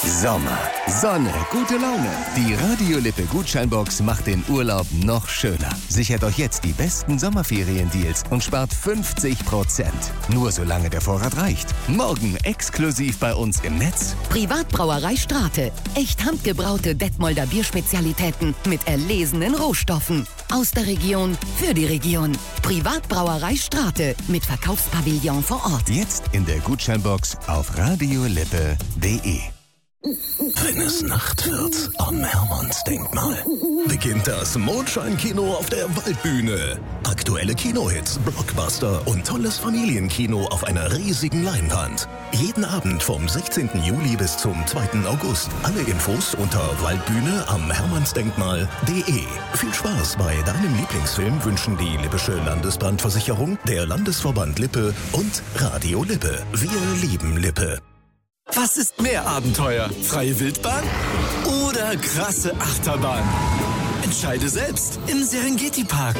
Sommer, Sonne, gute Laune. Die Radio Lippe Gutscheinbox macht den Urlaub noch schöner. Sichert euch jetzt die besten Sommerferiendeals und spart 50%. Nur solange der Vorrat reicht. Morgen exklusiv bei uns im Netz. Privatbrauerei Strate. Echt handgebraute Detmolder Bierspezialitäten mit erlesenen Rohstoffen. Aus der Region, für die Region. Privatbrauerei Strate mit Verkaufspavillon vor Ort. Jetzt in der Gutscheinbox auf radiolippe.de. Wenn es Nacht wird am Hermannsdenkmal, beginnt das Mondscheinkino auf der Waldbühne. Aktuelle Kinohits, Blockbuster und tolles Familienkino auf einer riesigen Leinwand. Jeden Abend vom 16. Juli bis zum 2. August. Alle Infos unter Waldbühne am Hermannsdenkmal.de. Viel Spaß bei deinem Lieblingsfilm wünschen die Lippische Landesbrandversicherung, der Landesverband Lippe und Radio Lippe. Wir lieben Lippe. Was ist mehr Abenteuer? Freie Wildbahn oder krasse Achterbahn? Entscheide selbst im Serengeti Park.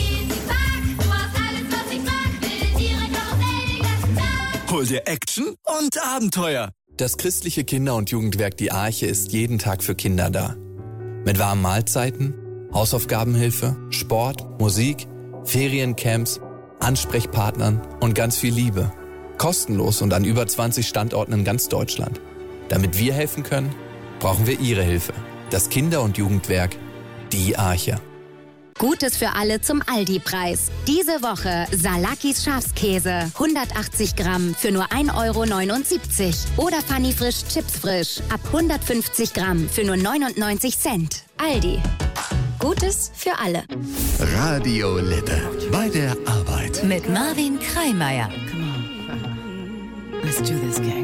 Hol dir Action und Abenteuer. Das christliche Kinder- und Jugendwerk Die Arche ist jeden Tag für Kinder da. Mit warmen Mahlzeiten, Hausaufgabenhilfe, Sport, Musik, Feriencamps, Ansprechpartnern und ganz viel Liebe. Kostenlos und an über 20 Standorten in ganz Deutschland. Damit wir helfen können, brauchen wir Ihre Hilfe. Das Kinder- und Jugendwerk Die Arche. Gutes für alle zum Aldi-Preis. Diese Woche Salakis Schafskäse, 180 Gramm für nur 1,79 €. Oder Fanny Frisch Chips Frisch, ab 150 Gramm für nur 99 Cent. Aldi. Gutes für alle. Radio Lippe. Bei der Arbeit. Mit Marvin Kreimeier. Let's do this, gang.